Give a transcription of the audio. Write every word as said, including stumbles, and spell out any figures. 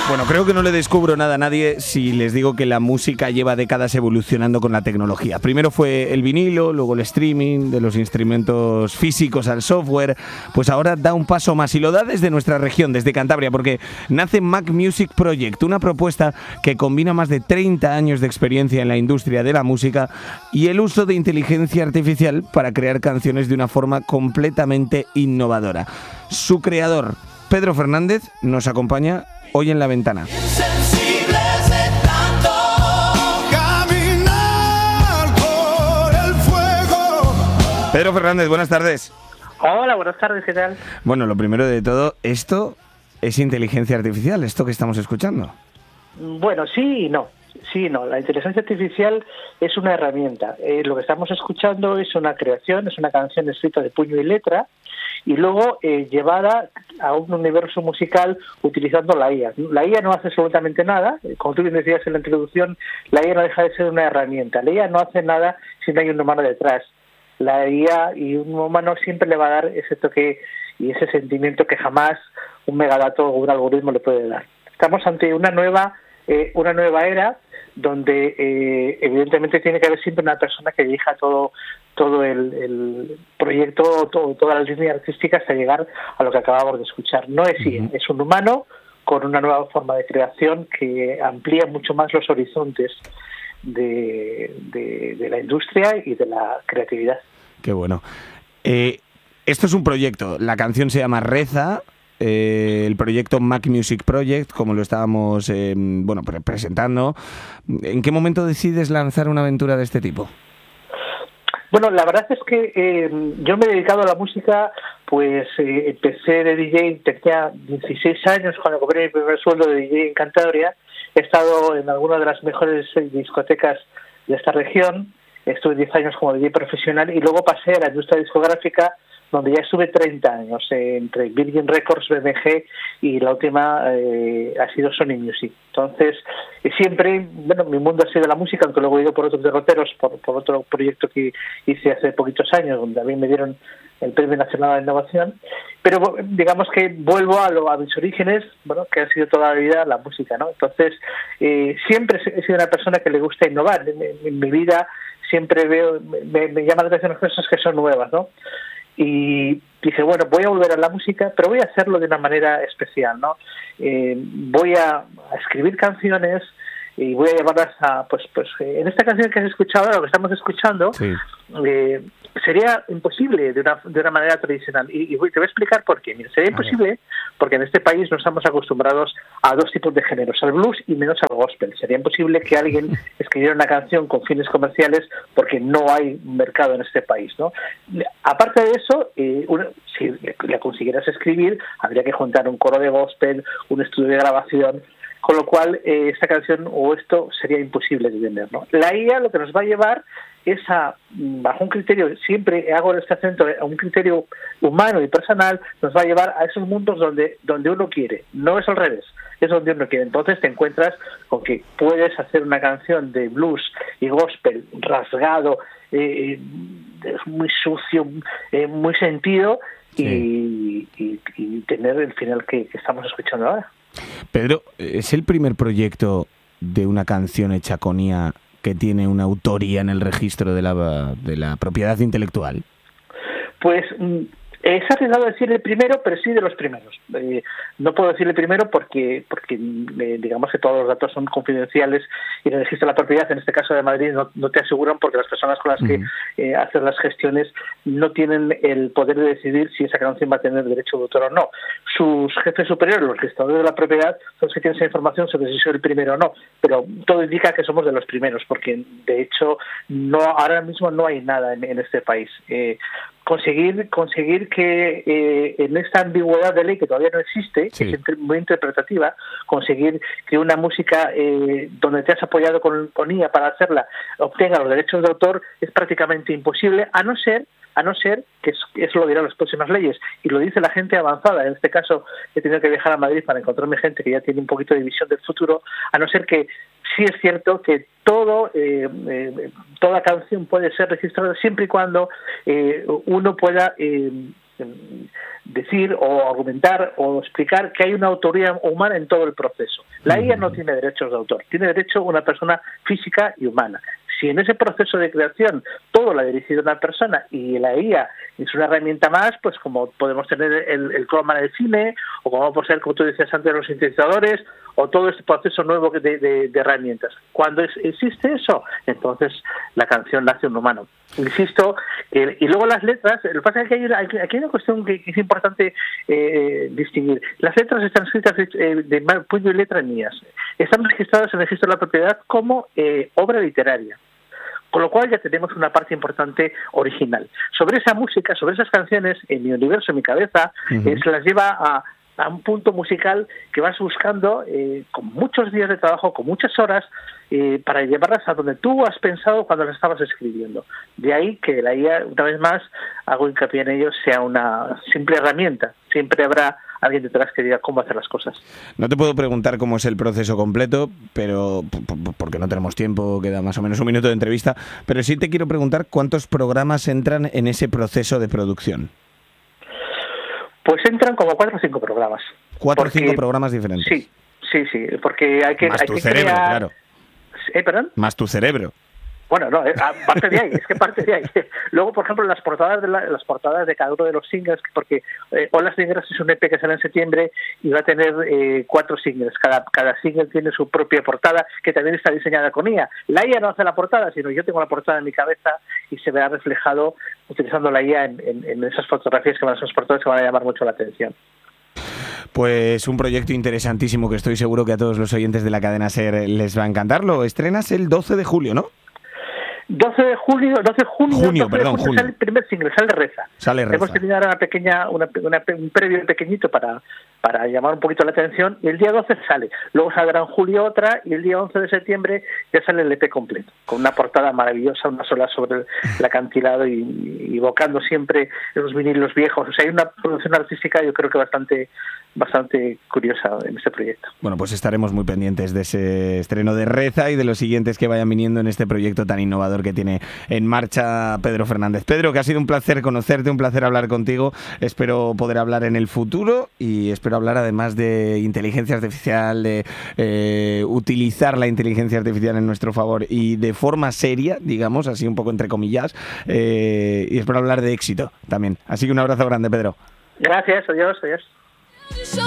Bueno, creo que no le descubro nada a nadie si les digo que la música lleva décadas evolucionando con la tecnología. Primero fue el vinilo, luego el streaming, de los instrumentos físicos al software. Pues ahora da un paso más y lo da desde nuestra región, desde Cantabria, porque nace Mac Music Project, una propuesta que combina más de treinta años de experiencia en la industria de la música y el uso de inteligencia artificial para crear canciones de una forma completamente innovadora. Su creador, Pedro Fernández, nos acompaña hoy en La Ventana. Pedro Fernández, buenas tardes. Hola, buenas tardes, ¿qué tal? Bueno, lo primero de todo, esto es inteligencia artificial, esto que estamos escuchando. Bueno, sí y no. Sí, no, la inteligencia artificial es una herramienta. Eh, lo que estamos escuchando es una creación, es una canción escrita de puño y letra y luego eh, llevada a un universo musical utilizando la I A. La I A no hace absolutamente nada, como tú bien decías en la introducción, la I A no deja de ser una herramienta. La I A no hace nada si no hay un humano detrás. La I A y un humano siempre le va a dar ese toque y ese sentimiento que jamás un megadato o un algoritmo le puede dar. Estamos ante una nueva, eh, una nueva era donde eh, evidentemente tiene que haber siempre una persona que dirija todo todo el, el proyecto, todo, toda la línea artística hasta llegar a lo que acabamos de escuchar. No es I A, es un humano con una nueva forma de creación que amplía mucho más los horizontes de, de, de la industria y de la creatividad. Qué bueno. Eh, esto es un proyecto, la canción se llama Reza. Eh, el proyecto Mac Music Project, como lo estábamos eh, bueno, pre- presentando. ¿En qué momento decides lanzar una aventura de este tipo? Bueno, la verdad es que eh, yo me he dedicado a la música, pues eh, empecé de D J, tenía dieciséis años cuando cobré mi primer sueldo de D J en Cantabria. He estado en alguna de las mejores discotecas de esta región, estuve diez años como D J profesional y luego pasé a la industria discográfica, donde ya estuve treinta años, eh, entre Virgin Records, B M G y la última eh, ha sido Sony Music. Entonces, eh, siempre, bueno, mi mundo ha sido la música, aunque luego he ido por otros derroteros, por, por otro proyecto que hice hace poquitos años, donde a mí me dieron el Premio Nacional de Innovación, pero digamos que vuelvo a, lo, a mis orígenes, bueno, que ha sido toda la vida la música, ¿no? Entonces, eh, siempre he sido una persona que le gusta innovar. En, en, en mi vida siempre veo, me, me llaman la atención las cosas que son nuevas, ¿no? Y dije, bueno, voy a volver a la música, pero voy a hacerlo de una manera especial, ¿no? Eh, voy a, a escribir canciones y voy a llevarlas a, pues, pues eh, en esta canción que has escuchado, ahora, lo que estamos escuchando, sí. eh, sería imposible de una, de una manera tradicional. Y, y te voy a explicar por qué. Mira, sería imposible porque en este país no estamos acostumbrados a dos tipos de géneros, al blues y menos al gospel. Sería imposible que alguien escribiera una canción con fines comerciales porque no hay mercado en este país, ¿no? Aparte de eso, eh, una, si la consiguieras escribir, habría que juntar un coro de gospel, un estudio de grabación, con lo cual eh, esta canción o esto sería imposible de vender, ¿no? La I A lo que nos va a llevar es a, bajo un criterio, siempre hago este acento, a un criterio humano y personal, nos va a llevar a esos mundos donde, donde uno quiere, no es al revés, es donde uno quiere. Entonces te encuentras con que puedes hacer una canción de blues y gospel rasgado, eh, muy sucio, eh, muy sentido, sí. y, y, y tener el final que, que estamos escuchando ahora. Pedro, ¿es el primer proyecto de una canción hecha con I A que tiene una autoría en el registro de la, de la propiedad intelectual? Pues es arriesgado decir el primero, pero sí de los primeros. Eh, no puedo decir el primero porque, porque eh, digamos que todos los datos son confidenciales y en el registro de la propiedad, en este caso de Madrid, no, no te aseguran porque las personas con las que eh, hacen las gestiones no tienen el poder de decidir si esa canción va a tener derecho de autor o no. Sus jefes superiores, los registradores de la propiedad, son los que tienen esa información sobre si soy el primero o no, pero todo indica que somos de los primeros porque de hecho no ahora mismo no hay nada en, en este país. Eh, conseguir conseguir que eh, en esta ambigüedad de ley que todavía no existe, sí. que es muy interpretativa, conseguir que una música eh, donde te has apoyado con, con I A para hacerla obtenga los derechos de autor es prácticamente imposible, a no ser a no ser que eso lo dirán las próximas leyes, y lo dice la gente avanzada. En este caso he tenido que viajar a Madrid para encontrarme gente que ya tiene un poquito de visión del futuro, a no ser que sí es cierto que todo eh, eh, toda canción puede ser registrada siempre y cuando eh, uno pueda eh, decir o argumentar o explicar que hay una autoría humana en todo el proceso. La I A no tiene derechos de autor, tiene derecho una persona física y humana. Si en ese proceso de creación todo lo ha dirigido una persona y la I A es una herramienta más, pues como podemos tener el, el croma en el cine, o como por ser, como tú decías antes, los sintetizadores, o todo este proceso nuevo de, de, de herramientas. Cuando es, existe eso, entonces la canción la hace un humano. Insisto, eh, y luego las letras, lo que pasa es que hay una, aquí hay una cuestión que, que es importante eh, distinguir. Las letras están escritas eh, de puño y letra mías. Están registradas en el registro de la propiedad como eh, obra literaria. Con lo cual ya tenemos una parte importante original. Sobre esa música, sobre esas canciones, en mi universo, en mi cabeza, uh-huh. eh, se las lleva a, a un punto musical que vas buscando eh, con muchos días de trabajo, con muchas horas, eh, para llevarlas a donde tú has pensado cuando las estabas escribiendo. De ahí que la I A, una vez más, hago hincapié en ello, sea una simple herramienta. Siempre habrá alguien detrás que diga cómo hacer las cosas. No te puedo preguntar cómo es el proceso completo, pero porque no tenemos tiempo, queda más o menos un minuto de entrevista, pero sí te quiero preguntar cuántos programas entran en ese proceso de producción. Pues entran como cuatro o cinco programas. Cuatro o cinco programas diferentes. Sí, sí, sí, porque hay que... Más hay tu que cerebro, crear... claro. ¿Eh, perdón? Más tu cerebro. Bueno, no, eh, parte de ahí, es que parte de ahí. Luego, por ejemplo, las portadas de la, las portadas de cada uno de los singles, porque eh, Olas Negras es un E P que sale en septiembre y va a tener eh, cuatro singles. Cada, cada single tiene su propia portada, que también está diseñada con I A. La I A no hace la portada, sino yo tengo la portada en mi cabeza y se verá reflejado utilizando la I A en, en, en esas fotografías que van a ser portadas que van a llamar mucho la atención. Pues un proyecto interesantísimo que estoy seguro que a todos los oyentes de la cadena SER les va a encantar. Lo estrenas el doce de julio, ¿no? doce de julio, doce de junio, junio, doce perdón, de junio junio. Sale el primer single, sale Reza. Sale Reza. Hemos tenido ahora una pequeña, una, una, un previo pequeñito para, para llamar un poquito la atención, y el día doce sale. Luego saldrá en julio otra, y el día once de septiembre ya sale el E P completo, con una portada maravillosa, una sola sobre el, el acantilado y, y evocando siempre los vinilos viejos. O sea, hay una producción artística, yo creo que bastante bastante curiosa en este proyecto. Bueno, pues estaremos muy pendientes de ese estreno de Reza y de los siguientes que vayan viniendo en este proyecto tan innovador que tiene en marcha Pedro Fernández. Pedro, que ha sido un placer conocerte, un placer hablar contigo. Espero poder hablar en el futuro y espero hablar además de inteligencia artificial, de eh, utilizar la inteligencia artificial en nuestro favor y de forma seria, digamos, así un poco entre comillas, eh, y espero hablar de éxito también. Así que un abrazo grande, Pedro. Gracias, adiós, adiós.